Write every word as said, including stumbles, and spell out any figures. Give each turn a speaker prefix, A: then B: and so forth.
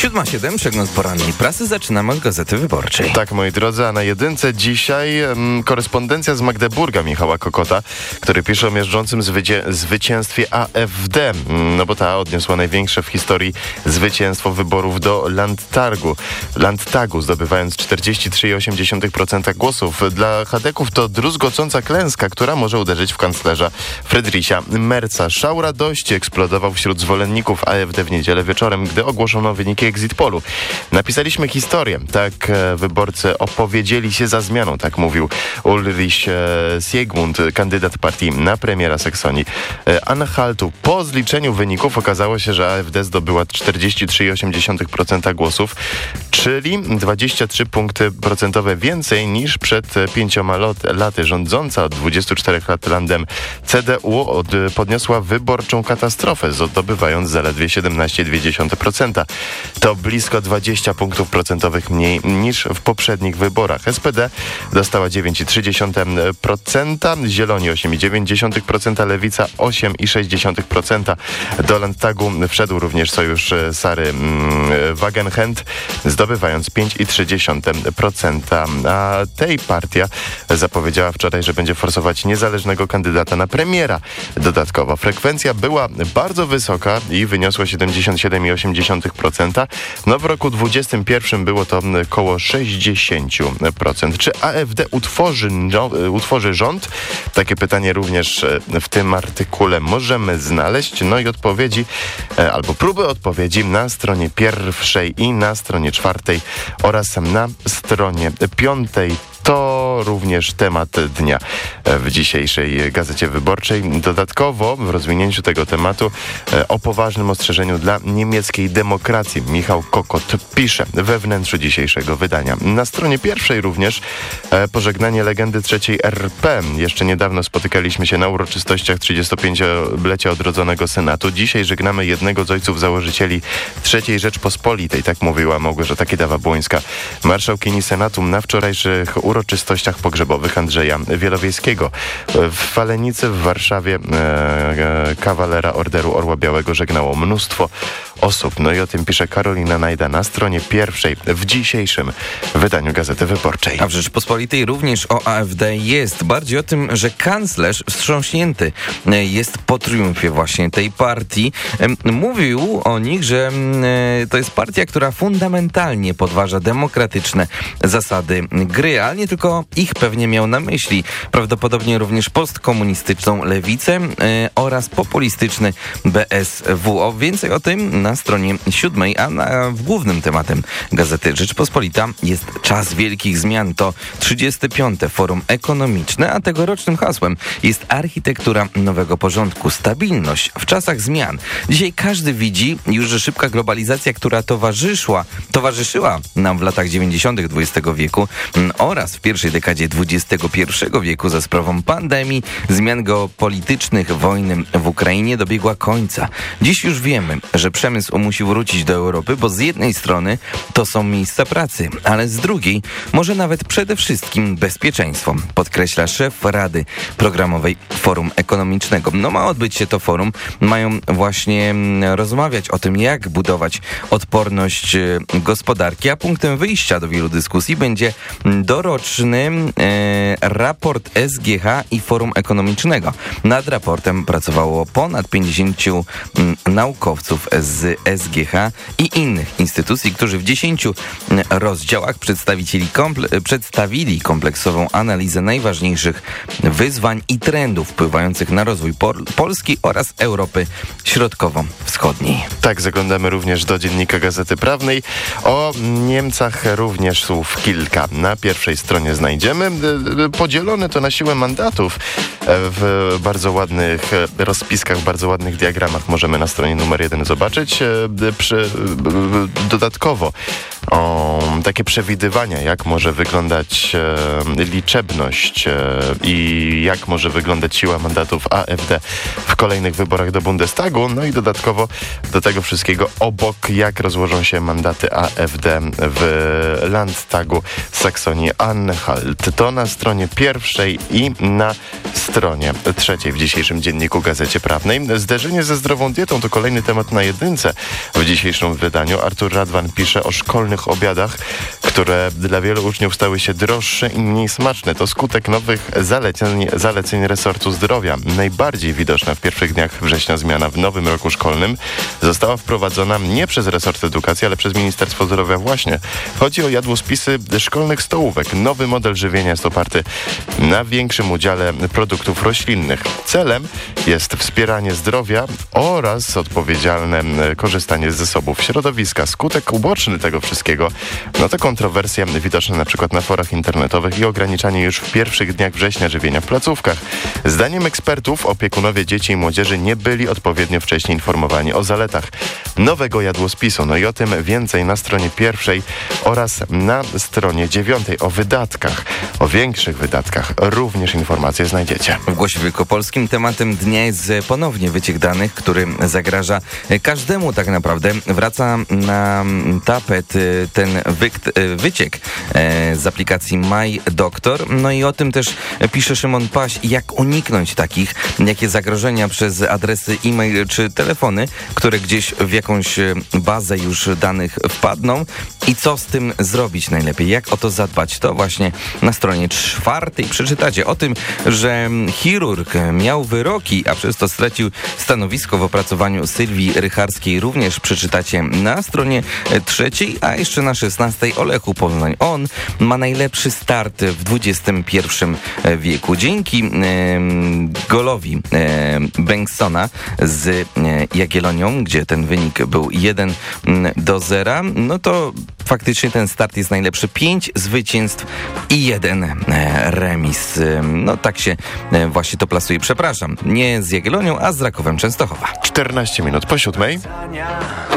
A: siódma siedem, przegląd porannej prasy. Zaczynamy od Gazety Wyborczej.
B: Tak, moi drodzy, a na jedynce dzisiaj um, korespondencja z Magdeburga Michała Kokota, który pisze o miażdżącym zwycię- zwycięstwie A F D. No bo ta odniosła największe w historii zwycięstwo wyborów do Landtagu, Landtagu zdobywając czterdzieści trzy przecinek osiem procent głosów. Dla chadeków to druzgocąca klęska, która może uderzyć w kanclerza Friedricha Merza. Szał radości eksplodował wśród zwolenników A F D w niedzielę wieczorem, gdy ogłoszono wyniki exit polu. Napisaliśmy historię. Tak e, wyborcy opowiedzieli się za zmianą, tak mówił Ulrich e, Siegmund, kandydat partii na premiera Saksonii e, Anhaltu. Po zliczeniu wyników okazało się, że A F D zdobyła czterdzieści trzy przecinek osiem procent głosów, czyli dwadzieścia trzy punkty procentowe więcej niż przed pięcioma lot, laty. Rządząca od dwudziestu czterech lat Landem C D U od, podniosła wyborczą katastrofę, zdobywając zaledwie siedemnaście przecinek dwa procent. To blisko dwadzieścia punktów procentowych mniej niż w poprzednich wyborach. S P D dostała dziewięć przecinek trzy procent, Zieloni osiem przecinek dziewięć procent, Lewica osiem przecinek sześć procent. Do Landtagu wszedł również sojusz Sary Wagenknecht, zdobywając pięć przecinek trzy procent. A tej partia zapowiedziała wczoraj, że będzie forsować niezależnego kandydata na premiera. Dodatkowo frekwencja była bardzo wysoka i wyniosła siedemdziesiąt siedem przecinek osiem procent. No w roku dwudziestym pierwszym było to około sześćdziesiąt procent. Czy A F D utworzy, no, utworzy rząd? Takie pytanie również w tym artykule możemy znaleźć. No i odpowiedzi, albo próby odpowiedzi na stronie pierwszej i na stronie czwartej oraz na stronie piątej. To również temat dnia w dzisiejszej Gazecie Wyborczej. Dodatkowo w rozwinięciu tego tematu o poważnym ostrzeżeniu dla niemieckiej demokracji Michał Kokot pisze we wnętrzu dzisiejszego wydania. Na stronie pierwszej również pożegnanie legendy trzeciej R P. Jeszcze niedawno spotykaliśmy się na uroczystościach trzydziestopięciolecia odrodzonego Senatu. Dzisiaj żegnamy jednego z ojców założycieli trzeciej Rzeczpospolitej, tak mówiła Małgorzata Kidawa-Błońska, marszałkini Senatu na wczorajszych uroczystościach pogrzebowych Andrzeja Wielowiejskiego. W Falenicy w Warszawie e, e, kawalera Orderu Orła Białego żegnało mnóstwo osób. No i o tym pisze Karolina Najda na stronie pierwszej w dzisiejszym wydaniu Gazety Wyborczej.
A: A w Rzeczpospolitej również o A F D jest. Bardziej o tym, że kanclerz wstrząśnięty jest po triumfie właśnie tej partii. Mówił o nich, że to jest partia, która fundamentalnie podważa demokratyczne zasady gry, ale nie tylko ich pewnie miał na myśli. Prawdopodobnie również postkomunistyczną lewicę oraz populistyczny B S W. O więcej o tym na stronie siódmej, a na, w głównym tematem Gazety Rzeczpospolita jest czas wielkich zmian. To trzydzieste piąte Forum Ekonomiczne, a tegorocznym hasłem jest architektura nowego porządku. Stabilność w czasach zmian. Dzisiaj każdy widzi już, że szybka globalizacja, która towarzyszyła, towarzyszyła nam w latach dziewięćdziesiątych dwudziestego wieku oraz w pierwszej dekadzie dwudziestego pierwszego wieku za sprawą pandemii, zmian geopolitycznych, wojny w Ukrainie dobiegła końca. Dziś już wiemy, że przemysł musi wrócić do Europy, bo z jednej strony to są miejsca pracy, ale z drugiej może nawet przede wszystkim bezpieczeństwo, podkreśla szef Rady Programowej Forum Ekonomicznego. No ma odbyć się to forum, mają właśnie rozmawiać o tym, jak budować odporność gospodarki, a punktem wyjścia do wielu dyskusji będzie doroczny e, raport S G H i Forum Ekonomicznego. Nad raportem pracowało ponad pięćdziesięciu m, naukowców z S G H i innych instytucji, którzy w dziesięciu rozdziałach przedstawili, komple- przedstawili kompleksową analizę najważniejszych wyzwań i trendów wpływających na rozwój Pol- Polski oraz Europy Środkowo-Wschodniej.
B: Tak, zaglądamy również do dziennika Gazety Prawnej. O Niemcach również słów kilka. Na pierwszej stronie znajdziemy. Podzielone to na siłę mandatów w bardzo ładnych rozpiskach, w bardzo ładnych diagramach możemy na stronie numer jeden zobaczyć. Przy, dodatkowo o takie przewidywania, jak może wyglądać e, liczebność e, i jak może wyglądać siła mandatów A F D w kolejnych wyborach do Bundestagu. No i dodatkowo do tego wszystkiego obok, jak rozłożą się mandaty A F D w Landtagu Saksonii-Anhalt. To na stronie pierwszej i na stronie trzeciej w dzisiejszym dzienniku Gazecie Prawnej. Zderzenie ze zdrową dietą to kolejny temat na jedynce w dzisiejszym wydaniu. Artur Radwan pisze o szkolnych obiadach, które dla wielu uczniów stały się droższe i mniej smaczne. To skutek nowych zaleceń, zaleceń resortu zdrowia. Najbardziej widoczna w pierwszych dniach września zmiana w nowym roku szkolnym została wprowadzona nie przez resort edukacji, ale przez Ministerstwo Zdrowia właśnie. Chodzi o jadłospisy szkolnych stołówek. Nowy model żywienia jest oparty na większym udziale produktów roślinnych. Celem jest wspieranie zdrowia oraz odpowiedzialne korzystanie z zasobów środowiska. Skutek uboczny tego wszystkiego, no to kontrowersja widoczna na przykład na forach internetowych i ograniczanie już w pierwszych dniach września żywienia w placówkach. Zdaniem ekspertów opiekunowie dzieci i młodzieży nie byli odpowiednio wcześniej informowani o zaletach nowego jadłospisu. No i o tym więcej na stronie pierwszej oraz na stronie dziewiątej. O wydatkach, o większych wydatkach również informacje znajdziecie.
A: W Głosie Wielkopolskim tematem dnia jest ponownie wyciek danych, który zagraża każdemu tak naprawdę. Wraca na tapet ten wy- wyciek z aplikacji My Doctor. No i o tym też pisze Szymon Paś, jak uniknąć takich, jakie zagrożenia przez adresy e-mail czy telefony, które gdzieś w jakąś bazę już danych wpadną i co z tym zrobić najlepiej, jak o to zadbać. To właśnie na stronie czwartej przeczytacie o tym, że chirurg miał wyroki, a przez to stracił stanowisko w opracowaniu Sylwii Rycharskiej. Również przeczytacie na stronie trzeciej, a jeszcze na szesnastej o Lechu Poznań. On ma najlepszy start w dwudziestym pierwszym wieku. Dzięki e, golowi e, Bengtsona z e, Jagiellonią, gdzie ten wynik był jeden do zera, no to faktycznie ten start jest najlepszy. Pięć zwycięstw i jeden e, remis. E, no tak się e, właśnie to plasuje. Przepraszam, nie z Jagiellonią, a z Rakowem Częstochowa.
B: czternaście minut po siódmej.